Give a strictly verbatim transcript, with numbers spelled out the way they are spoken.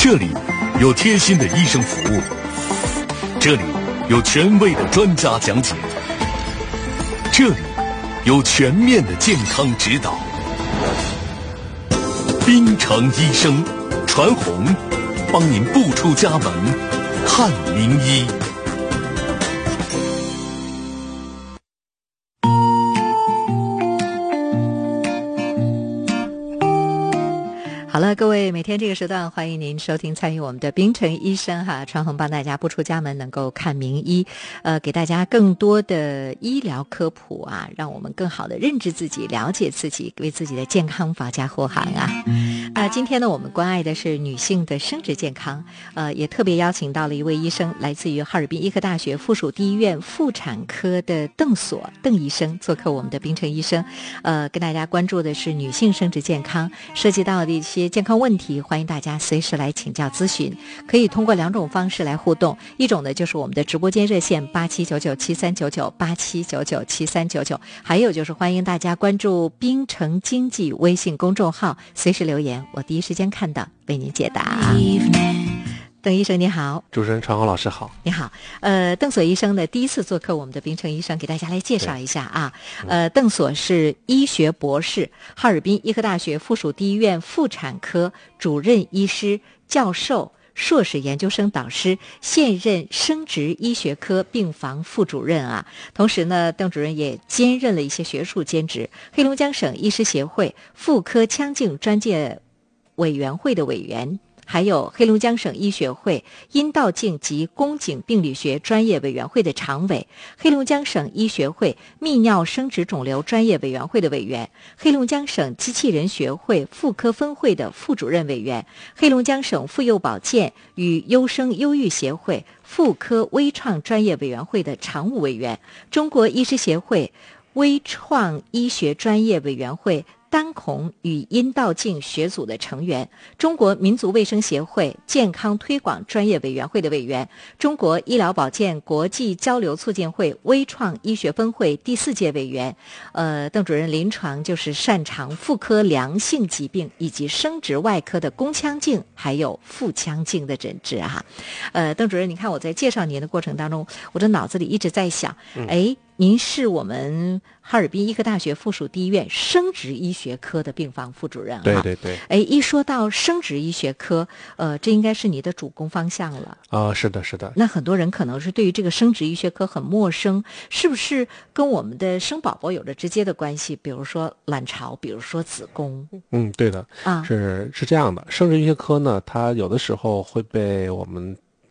这里有贴心的医生服务，这里有权威的专家讲解，这里有全面的健康指导。滨城医生传红，帮您不出家门看名医。 好了，各位，每天这个时段，欢迎您收听参与我们的滨城医生哈，传红帮大家不出家门能够看名医，呃，给大家更多的医疗科普啊，让我们更好的认知自己，了解自己，为自己的健康保驾护航啊。那今天呢，我们关爱的是女性的生殖健康，呃，也特别邀请到了一位医生，来自于哈尔滨医科大学附属第一医院妇产科的邓所邓医生做客我们的滨城医生，呃，跟大家关注的是女性生殖健康，涉及到的一些健康问题，欢迎大家随时来请教咨询，可以通过两种方式来互动，一种呢就是我们的直播间热线八七九九七三九九八七九九七三九九，还有就是欢迎大家关注滨城经济微信公众号，随时留言，我第一时间看到为您解答。邓医生你好。 主持人传红老师好。 你好。呃，邓所医生呢第一次做客我们的滨城医生，给大家来介绍一下啊。呃，邓所是医学博士，哈尔滨医科大学附属第一医院妇产科主任医师、教授、硕士研究生导师，现任生殖医学科病房副主任啊。同时呢，邓主任也兼任了一些学术兼职，黑龙江省医师协会妇科腔镜专业委员会的委员，还有黑龙江省医学会阴道镜及宫颈病理学专业委员会的常委，黑龙江省医学会泌尿生殖肿瘤专业委员会的委员，黑龙江省机器人学会妇科分会的副主任委员，黑龙江省妇幼保健与优生优育协会妇科微创专业委员会的常务委员，中国医师协会微创医学专业委员会单孔与阴道镜学组的成员，中国民族卫生协会健康推广专业委员会的委员，中国医疗保健国际交流促进会微创医学分会第四届委员。呃，邓主任临床就是擅长妇科良性疾病以及生殖外科的宫腔镜还有腹腔镜的诊治啊。呃，邓主任，你看我在介绍您的过程当中，我的脑子里一直在想，哎。您是我们哈尔滨医科大学附属第一医院生殖医学科的病房副主任啊。 对对对。 哎，一说到生殖医学科，呃，这应该是你的主攻方向了。 啊、呃，是的，是的。 那很多人可能是对于这个生殖医学科很陌生，是不是跟我们的生宝宝有着直接的关系？比如说卵巢，比如说子宫。 嗯，对的。 啊， 是是这样的，生殖医学科呢，它有的时候会被我们